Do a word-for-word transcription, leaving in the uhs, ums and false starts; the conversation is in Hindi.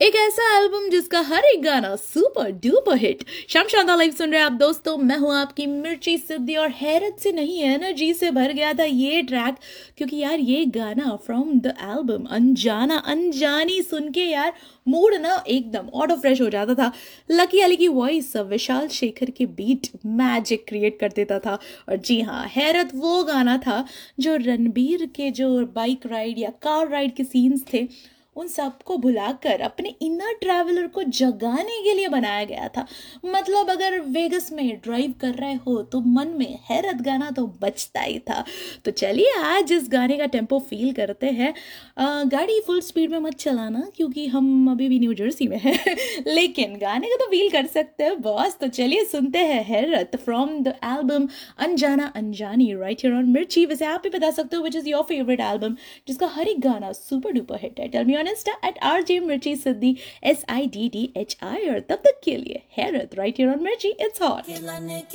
एक ऐसा एल्बम जिसका हर एक गाना सुपर डुपर हिट। शाम शानदार लाइव सुन रहे हैं आप दोस्तों, मैं हूं आपकी मिर्ची सिद्धि और हैरत से नहीं एनर्जी से भर गया था ये ट्रैक, क्योंकि यार ये गाना फ्रॉम द एल्बम अनजाना अनजानी सुन के यार मूड ना एकदम ऑटो फ्रेश हो जाता था। लकी अली की वॉइस विशाल शेखर के बीट मैजिक क्रिएट कर देता था। और जी हाँ, हैरत वो गाना था जो रणबीर के जो बाइक राइड या कार राइड के सीन्स थे उन सबको भुलाकर अपने इनर ट्रैवलर को जगाने के लिए बनाया गया था। मतलब अगर वेगस में ड्राइव कर रहे हो तो मन में हैरत गाना तो बजता ही था। तो चलिए आज इस गाने का टेम्पो फील करते हैं। अ, गाड़ी फुल स्पीड में मत चलाना क्योंकि हम अभी भी न्यू जर्सी में हैं लेकिन गाने को तो फील कर सकते हैं बॉस। तो चलिए सुनते हैं हैरत फ्रॉम द एल्बम अनजाना अनजानी राइट हियर ऑन मिर्ची। वैसे आप भी बता सकते हो which is your favourite album जिसका हर एक गाना सुपर डुपर हिट है। Tell me on Insta eight RJ मिर्ची सिद्धि S I D D H I. और तब तक के लिए हैरत राइट हियर ऑन मिर्ची, इट्स हॉट।